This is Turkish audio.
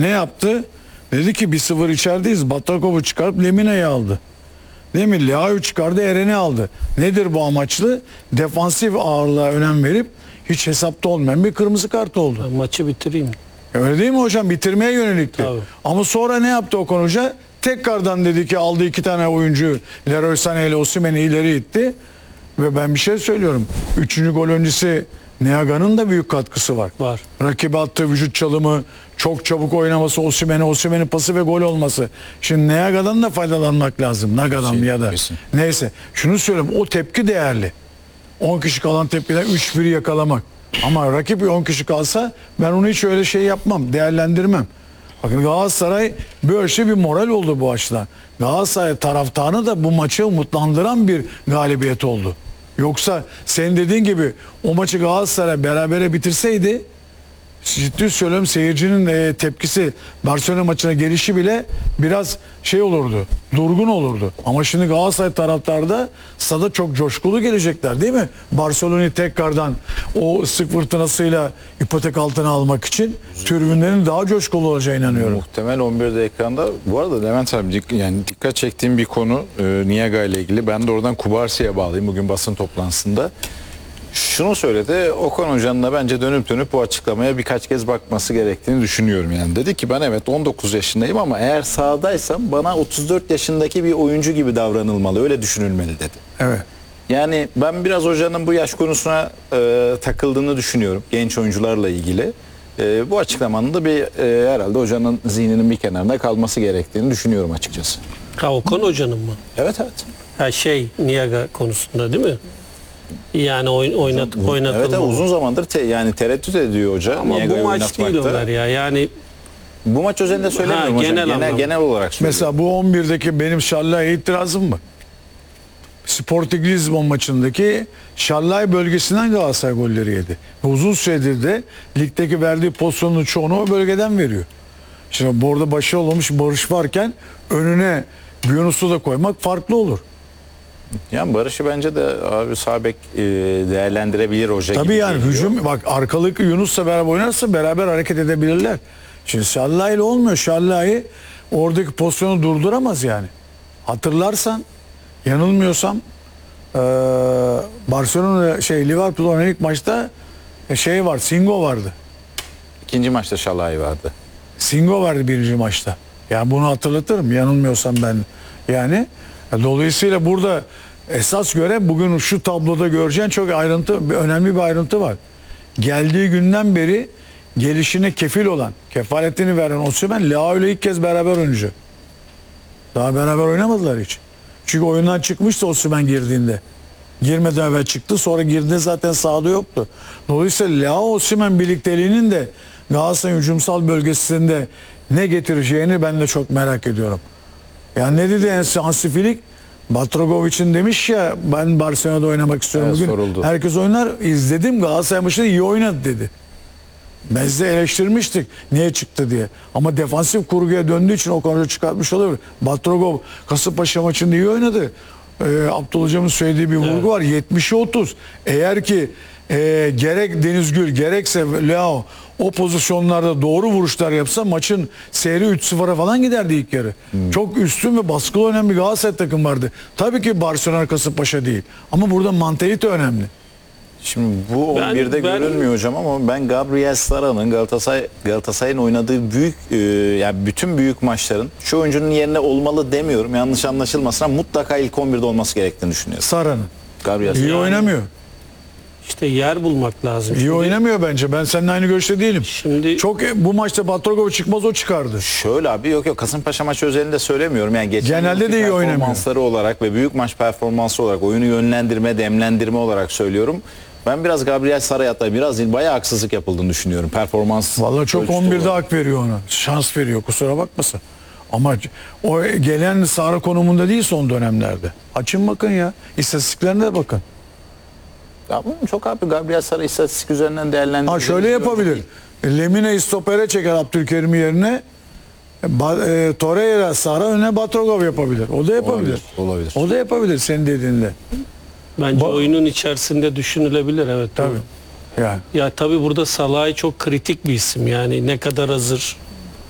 Ne yaptı? Dedi ki 1-0 içerideyiz. Batrakov'u çıkarıp Lemina'yı aldı. Değil mi? Leao'yu çıkardı, Eren'i aldı. Nedir bu amaçlı? Defansif ağırlığa önem verip hiç hesapta olmayan bir kırmızı kart oldu. Ben maçı bitireyim. Öyle değil mi hocam? Bitirmeye yönelikti. Tabii. Ama sonra ne yaptı Okan Hoca? Tekrardan dedi ki aldı 2 tane oyuncu, Leroy Sané ile Osimhen'i ileri itti. Ve ben bir şey söylüyorum. 3. gol öncesi Niaga'nın da büyük katkısı var. Var. Rakibe attığı vücut çalımı, çok çabuk oynaması, Osimhen'in pası ve gol olması. Şimdi Niaga'dan da faydalanmak lazım. Naga'dan ya da. Kesin. Neyse. Şunu söyleyeyim. O tepki değerli. 10 kişi kalan tepkiden 3-1 yakalamak. Ama rakip 10 kişi kalsa ben onu hiç öyle şey yapmam. Değerlendirmem. Bakın Galatasaray böyle bir moral oldu bu açıdan. Galatasaray taraftarını da bu maçı umutlandıran bir galibiyet oldu. Yoksa senin dediğin gibi o maçı Galatasaray berabere bitirseydi, ciddi söylüyorum, seyircinin tepkisi Barcelona maçına gelişi bile biraz şey olurdu, durgun olurdu. Ama şimdi Galatasaray taraftarı da stada çok coşkulu gelecekler değil mi? Barcelona'yı tekrardan o sık fırtınasıyla ipotek altına almak için tribünlerin daha coşkulu olacağına inanıyorum. Muhtemel 11'de ekranda. Bu arada Levent abi yani dikkat çektiğim bir konu Niaga ile ilgili. Ben de oradan Kubarsi'ye bağlayayım bugün basın toplantısında. Şunu söyledi, Okan Hoca'nın da bence dönüp bu açıklamaya birkaç kez bakması gerektiğini düşünüyorum yani. Dedi ki ben evet 19 yaşındayım ama eğer sahadaysam bana 34 yaşındaki bir oyuncu gibi davranılmalı, öyle düşünülmeli dedi. Evet. Yani ben biraz hocanın bu yaş konusuna takıldığını düşünüyorum genç oyuncularla ilgili. Bu açıklamanın da herhalde hocanın zihninin bir kenarında kalması gerektiğini düşünüyorum açıkçası. Ha, Okan Hoca'nın mı? Evet. Ha Niaga konusunda değil mi? Yani oynatılmalı. Evet uzun zamandır yani tereddüt ediyor hoca. Ama Niaga'yı bu maç değil oynatmakta. Ömer ya. Yani Bu maç özelinde söylemiyorum hocam. Genel olarak söylüyorum. Mesela bu 11'deki benim Şallai'ye itirazım mı? Sporting Lisbon maçındaki Şallai bölgesinden Galatasaray golleri yedi. Ve uzun süredir de ligdeki verdiği pozisyonun çoğunu o bölgeden veriyor. Şimdi burada başarılı olmuş Barış varken önüne Yunus'u da koymak farklı olur. Yani Barış'ı bence de abi sağ bek değerlendirebilir hoca gibi Tabii yani geliyor. hücum, bak arkalık Yunus'la beraber oynarsa beraber hareket edebilirler. Şimdi Şallai ile olmuyor. Şallai oradaki pozisyonu durduramaz yani. Hatırlarsan, yanılmıyorsam Barcelona Liverpool oynayan ilk maçta var, Singo vardı. İkinci maçta Şalay vardı. Singo vardı birinci maçta. Yani bunu hatırlatırım yanılmıyorsam ben. Yani dolayısıyla burada esas göre bugün şu tabloda göreceğin çok önemli bir ayrıntı var. Geldiği günden beri gelişine kefil olan, kefaletini veren Osimhen, Leao ile ilk kez beraber oynayacak. Daha beraber oynamadılar hiç. Çünkü oyundan çıkmıştı Osimhen girdiğinde. Girmeden evvel çıktı. Sonra girdiğinde zaten sahada yoktu. Dolayısıyla Leao Osimhen birlikteliğinin de Galatasaray hücumsal bölgesinde ne getireceğini ben de çok merak ediyorum. Yani ne dedi Hansi Flick? Batragovic'in demiş ya ben Barcelona'da oynamak istiyorum Evet, bugün. soruldu. Herkes oynar. İzledim, Galatasaray maçında iyi oynadı dedi. Biz de eleştirmiştik niye çıktı diye. Ama defansif kurguya döndüğü için o konuda çıkartmış olabilir. Batragov Kasımpaşa maçında iyi oynadı. Abdullah Hocam'ın söylediği bir vurgu var. 70'e 30. Eğer ki gerek Deniz Gül gerekse Leao o pozisyonlarda doğru vuruşlar yapsa maçın seyri 3-0'a falan giderdi ilk yarı. Çok üstün ve baskılı oynayan bir Galatasaray takım vardı. Tabii ki Barcelona Kasımpaşa değil. Ama burada mantalite önemli. Şimdi bu 11'de görünmüyor hocam ama ben Gabriel Sara'nın Galatasaray'ın oynadığı büyük yani bütün büyük maçların şu oyuncunun yerine olmalı demiyorum. Yanlış anlaşılmasın ama mutlaka ilk 11'de olması gerektiğini düşünüyorum. Sara'nın. Gabriel İyi Sara. oynamıyor. işte yer bulmak lazım. İyi oynamıyor bence. Ben seninle aynı görüşte değilim. Şimdi Bu maçta Batragov çıkmaz, o çıkardı. Şöyle abi yok Kasımpaşa maçı özelinde söylemiyorum. Yani geçen Genelde yılki de iyi oynamıyor. performansları olarak ve büyük maç performansı olarak oyunu yönlendirme, demlendirme olarak söylüyorum. Ben biraz Gabriel Sara'ya bayağı haksızlık yapıldığını düşünüyorum. Performans. Vallahi çok ölçüsü 11'de olarak. hak veriyor ona. Şans veriyor, kusura bakmasın. Ama o gelen Sara konumunda değil son dönemlerde. Açın bakın ya. İstatistiklerine de bakın. Ya bunun çok abi Gabriel Sara istatistik üzerinden değerlendirilmiş. Ha şöyle yapabilir. Lemine'yi stopere çeker Abdülkerim yerine. Torreira, Sara önüne Batragov yapabilir. O da yapabilir. Olabilir. O da yapabilir senin dediğinde. bence oyunun içerisinde düşünülebilir, evet. Tabii. Yani. Ya tabii burada Salah'ı çok kritik bir isim. Yani ne kadar hazır